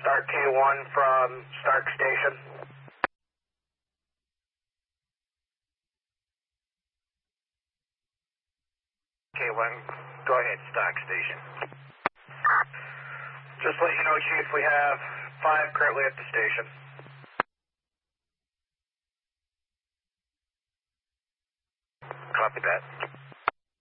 Start K1 from Stark Station. K1, go ahead, Stark Station. Just let you know, Chief, we have 5 currently at the station. Copy that.